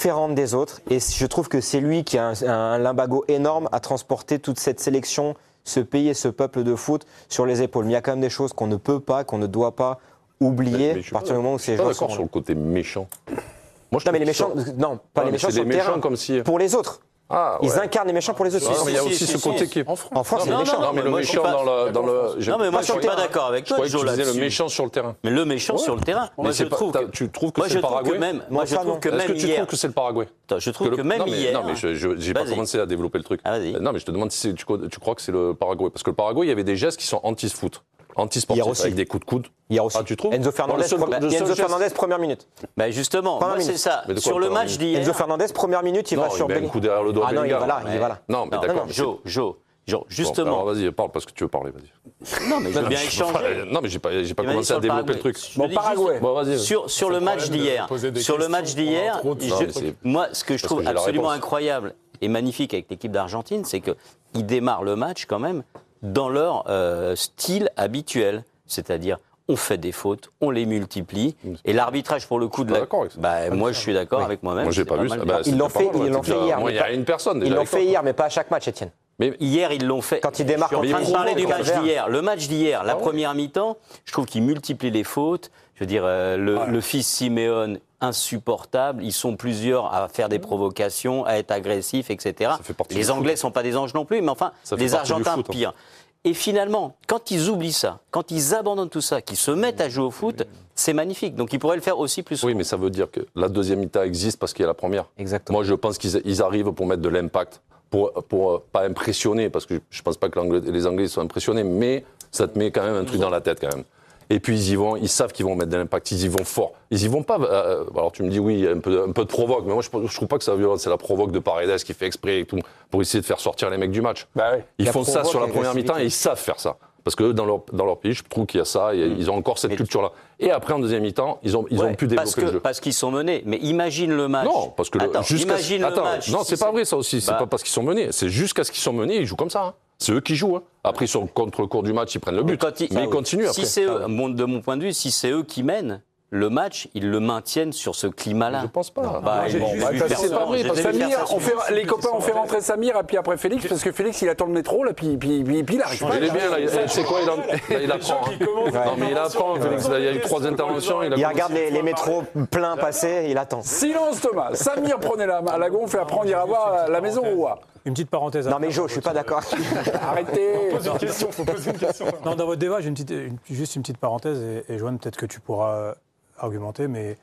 différente des autres et je trouve que c'est lui qui a un lumbago énorme à transporter toute cette sélection, ce pays et ce peuple de foot sur les épaules. Mais il y a quand même des choses qu'on ne peut pas, qu'on ne doit pas oublier à partir du moment où ces joueurs sont d'accord sur le côté méchant. Moi, non, mais les méchants, non, pas les méchants sur le terrain, comme si... pour les autres. Ah, ouais. Ils incarnent les méchants pour les autres. Non, mais il y a aussi ce côté qui est... En France, c'est les méchants. Non, mais le méchant dans le... Non, mais moi, je suis pas d'accord avec toi, Joe, là-dessus. là-dessus. Le méchant sur le terrain. Mais le méchant sur le terrain. Moi, je trouve que... Tu trouves que c'est le Paraguay? Moi, je trouve que même hier... Est-ce que tu trouves que c'est le Paraguay? Je trouve que même hier... Non, mais j'ai pas commencé à développer le truc. Non, mais je te demande si tu crois que c'est le Paraguay. Parce que le Paraguay, il y avait des gestes qui sont anti-foot. Anti-sportif, avec des coups de coude. Hier aussi. Ah, tu trouves? Enzo Fernandez, première minute. Bah justement, moi c'est ça. Sur le match d'hier. Enzo Fernandez, première minute, il va sur Ben. Un coup derrière le dos. Ah non, il va là. Non, mais d'accord. Joe, justement. Alors vas-y, parle parce que tu veux parler, vas-y. Non, mais je veux bien échanger. Non, mais j'ai pas commencé à développer le truc. Bon, Paraguay. Bon, vas-y. Sur le match d'hier. Sur le match d'hier, moi, ce que je trouve absolument incroyable et magnifique avec l'équipe d'Argentine, c'est qu'ils démarrent le match quand même dans leur style habituel. C'est-à-dire, on fait des fautes, on les multiplie, et l'arbitrage pour le coup de la... moi, je suis d'accord avec moi-même. Moi, j'ai pas vu ça. Ils l'ont fait hier. Il y a une personne déjà. Ils l'ont fait hier, mais pas à chaque match, Étienne. Mais hier, ils l'ont fait. Quand ils démarrent, je suis en train de parler du match d'hier. Le match d'hier, la première mi-temps, je trouve qu'ils multiplient les fautes. Je veux dire, le fils Simeone, insupportable. Ils sont plusieurs à faire des provocations, à être agressifs, etc. Les Anglais ne sont pas des anges non plus, mais enfin, les Argentins, pire. Et finalement, quand ils oublient ça, quand ils abandonnent tout ça, qu'ils se mettent à jouer au foot, c'est magnifique. Donc ils pourraient le faire aussi plus souvent. Oui, mais ça veut dire que la deuxième mi-temps existe parce qu'il y a la première. Exactement. Moi, je pense qu'ils arrivent pour mettre de l'impact, pour pas impressionner, parce que je pense pas que les Anglais soient impressionnés, mais ça te met quand même un truc dans la tête quand même. Et puis ils y vont, ils savent qu'ils vont mettre de l'impact, ils y vont fort. Ils y vont pas. Alors tu me dis oui, un peu de provoque, mais moi je trouve pas que ça violent. C'est la provoque de Paredes qui fait exprès et tout pour essayer de faire sortir les mecs du match. Bah oui. Ils font ça sur la première mi-temps et ils savent faire ça. Parce que dans leur pays, je trouve qu'il y a ça, ils ont encore cette culture-là. Et après, en deuxième mi-temps, ils ont pu développer le jeu. Parce qu'ils sont menés. Mais imagine le match. Non, parce que imagine le match. Non, c'est pas vrai ça aussi. C'est pas parce qu'ils sont menés. C'est jusqu'à ce qu'ils sont menés, ils jouent comme ça. Hein. C'est eux qui jouent. Hein. Après, contre le cours du match, ils prennent le but. Mais ils continuent après. Si c'est eux, de mon point de vue, si c'est eux qui mènent le match, ils le maintiennent sur ce climat-là. Je pense pas. C'est pas vrai. Samir, les copains ont fait rentrer Samir et puis après Félix, parce que Félix il attend le métro là, puis il arrive pas. Il est bien là. C'est quoi il apprend. Non mais il apprend. Félix, il y a eu 3 interventions. Il regarde les métros pleins passer, il attend. Silence Thomas. Samir prenait la gonfle et après on ira voir la maison ou quoi. Une petite parenthèse. Non mais Joe, je suis pas d'accord. Arrêtez. Faut poser une question. Non, dans votre débat, j'ai juste une petite parenthèse et Joanne, peut-être que tu pourras argumenter, mais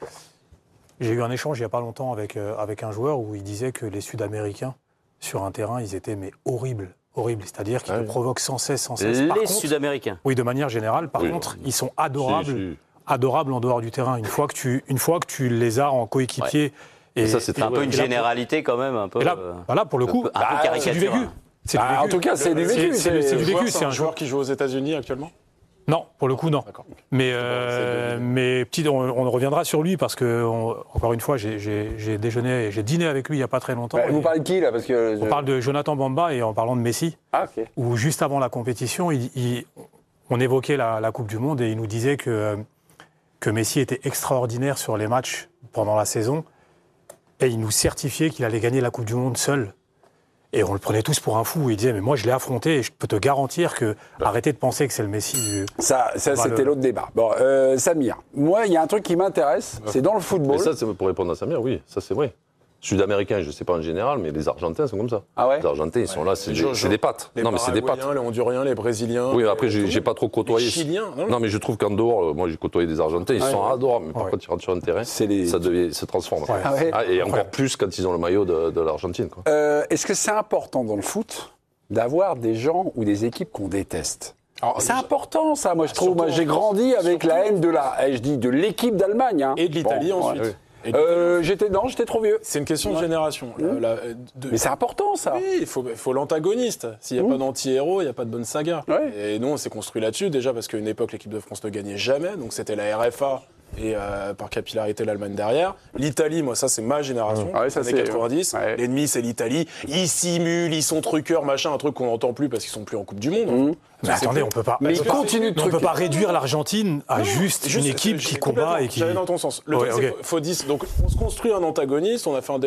j'ai eu un échange il n'y a pas longtemps avec un joueur où il disait que les Sud-Américains, sur un terrain, ils étaient horribles. C'est-à-dire qu'ils te provoquent sans cesse. Les Sud-Américains. Oui, de manière générale. Par contre, ils sont adorables en dehors du terrain. Une fois que tu les as en coéquipier. Et ça, c'est un peu une généralité quand même. Un peu, là, pour le coup, un peu caricatural. En tout cas, c'est du vécu. C'est du vécu. C'est un joueur qui joue aux États-Unis actuellement ? Non, pour le coup, non. Mais on reviendra sur lui parce que, encore une fois, j'ai dîné avec lui il n'y a pas très longtemps. Vous parlez de qui, là On parle de Jonathan Bamba et en parlant de Messi, où juste avant la compétition, on évoquait la Coupe du Monde et il nous disait que Messi était extraordinaire sur les matchs pendant la saison et il nous certifiait qu'il allait gagner la Coupe du Monde seul. Et on le prenait tous pour un fou. Il disait, mais moi, je l'ai affronté et je peux te garantir que arrêtez de penser que c'est le Messi du... Ça c'était l'autre débat. Bon, Samir, moi, il y a un truc qui m'intéresse, c'est dans le football. Mais ça, c'est pour répondre à Samir, oui, ça c'est vrai. Sud-Américains, je ne sais pas en général, mais les Argentins sont comme ça. Ah ouais ? Les Argentins, ils sont là, c'est des pattes. Non, mais c'est des pattes. Les Honduriens, les Brésiliens. Oui, après, j'ai pas trop côtoyé. Les Chiliens. Non, mais je trouve qu'en dehors, moi, j'ai côtoyé des Argentins, ils sont adorables. Mais par contre, ils rentrent sur un terrain, ça se transforme. Et encore plus quand ils ont le maillot de l'Argentine. Est-ce que c'est important dans le foot d'avoir des gens ou des équipes qu'on déteste ? C'est important, ça, moi, je trouve. Moi, j'ai grandi avec la haine de l'équipe d'Allemagne. Hein. Et de l'Italie ensuite. J'étais trop vieux. C'est une question de génération. Mais c'est important, ça. Oui, il faut l'antagoniste. S'il n'y a pas d'anti-héros, il n'y a pas de bonne saga. Et nous, on s'est construit là-dessus, déjà parce qu'à une époque, l'équipe de France ne gagnait jamais. Donc c'était la RFA et par capillarité l'Allemagne derrière. L'Italie, moi, ça, c'est ma génération. Ça, années 90. L'ennemi, c'est l'Italie. Ils simulent, ils sont truqueurs, machin, un truc qu'on n'entend plus parce qu'ils sont plus en Coupe du Monde. Mais attendez, on peut pas. Mais on peut pas réduire l'Argentine à juste une équipe qui combat et qui. J'allais dans ton sens. Le truc, c'est qu'il faut dire. Donc, on se construit un antagoniste. On a fait un